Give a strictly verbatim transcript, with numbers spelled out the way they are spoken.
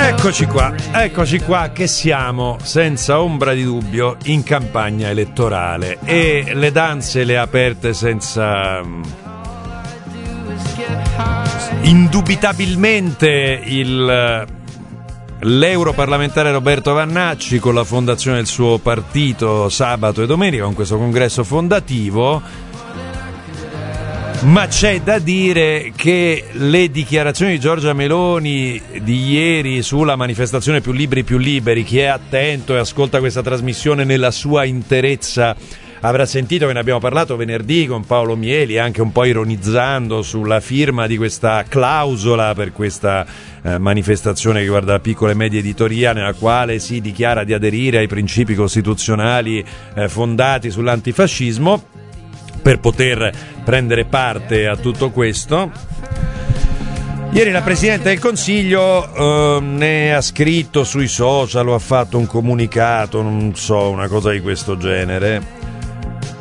Eccoci qua, eccoci qua che siamo senza ombra di dubbio in campagna elettorale e le danze le ha aperte senza indubitabilmente il l'europarlamentare Roberto Vannacci con la fondazione del suo partito sabato e domenica con questo congresso fondativo. Ma c'è da dire che le dichiarazioni di Giorgia Meloni di ieri sulla manifestazione Più Liberi Più Liberi, chi è attento e ascolta questa trasmissione nella sua interezza avrà sentito che ne abbiamo parlato venerdì con Paolo Mieli, anche un po' ironizzando sulla firma di questa clausola per questa eh, manifestazione che riguarda la piccola e media editoria, nella quale si dichiara di aderire ai principi costituzionali eh, fondati sull'antifascismo, per poter prendere parte a tutto questo. Ieri la Presidente del Consiglio eh, ne ha scritto sui social o ha fatto un comunicato, non so, una cosa di questo genere,